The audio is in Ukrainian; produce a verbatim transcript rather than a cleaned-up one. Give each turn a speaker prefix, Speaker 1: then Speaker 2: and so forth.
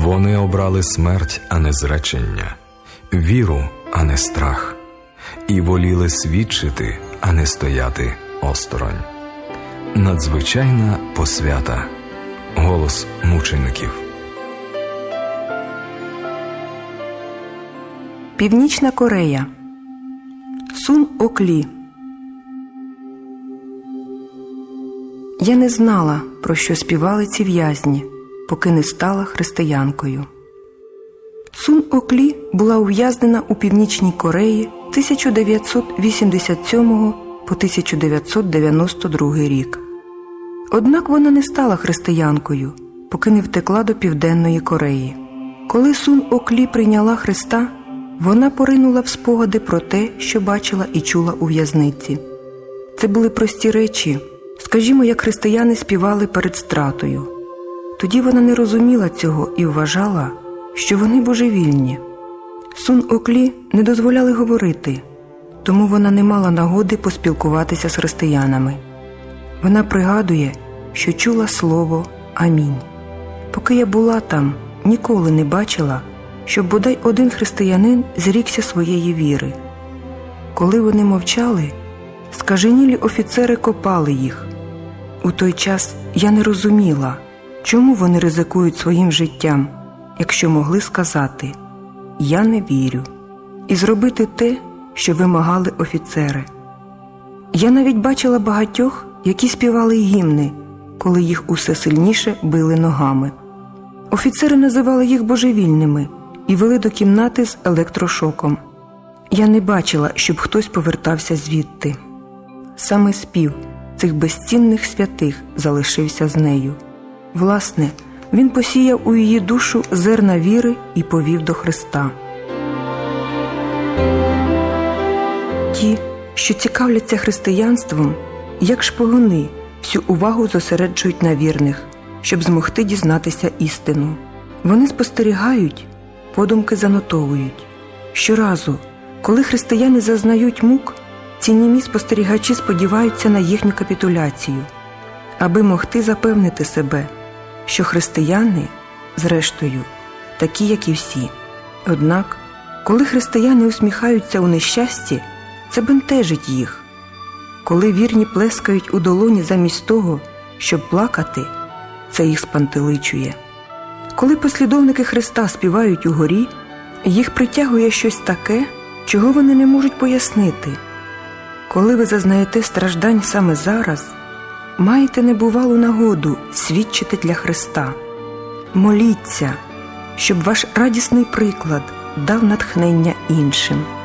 Speaker 1: Вони обрали смерть, а не зречення, віру, а не страх, і воліли свідчити, а не стояти осторонь. Надзвичайна посвята. Голос мучеників.
Speaker 2: Північна Корея. Сун Ок Лі. Я не знала, про що співали ці в'язні, поки не стала християнкою. Сун Ок Лі була ув'язнена у Північній Кореї тисяча дев'ятсот вісімдесят сьомого по тисяча дев'ятсот дев'яносто другий рік. Однак вона не стала християнкою, поки не втекла до Південної Кореї. Коли Сун Ок Лі прийняла Христа, вона поринула в спогади про те, що бачила і чула у в'язниці. Це були прості речі, скажімо, як християни співали перед стратою. Тоді вона не розуміла цього і вважала, що вони божевільні. Сун Ок Лі не дозволяли говорити, тому вона не мала нагоди поспілкуватися з християнами. Вона пригадує, що чула слово «Амінь». Поки я була там, ніколи не бачила, щоб бодай один християнин зрікся своєї віри. Коли вони мовчали, скаженілі офіцери копали їх. У той час я не розуміла, чому вони ризикують своїм життям, якщо могли сказати «Я не вірю» і зробити те, що вимагали офіцери. Я навіть бачила багатьох, які співали гімни, коли їх усе сильніше били ногами. Офіцери називали їх божевільними і вели до кімнати з електрошоком. Я не бачила, щоб хтось повертався звідти. Саме спів цих безцінних святих залишився з нею. Власне, він посіяв у її душу зерна віри і повів до Христа. Ті, що цікавляться християнством, як шпигуни, всю увагу зосереджують на вірних, щоб змогти дізнатися істину. Вони спостерігають, подумки занотовують. Щоразу, коли християни зазнають мук, ці німі спостерігачі сподіваються на їхню капітуляцію, аби могти запевнити себе, що християни, зрештою, такі, як і всі. Однак, коли християни усміхаються у нещасті, це бентежить їх. Коли вірні плескають у долоні замість того, щоб плакати, це їх спантеличує. Коли послідовники Христа співають угорі, їх притягує щось таке, чого вони не можуть пояснити. Коли ви зазнаєте страждань саме зараз, маєте небувалу нагоду свідчити для Христа. Моліться, щоб ваш радісний приклад дав натхнення іншим.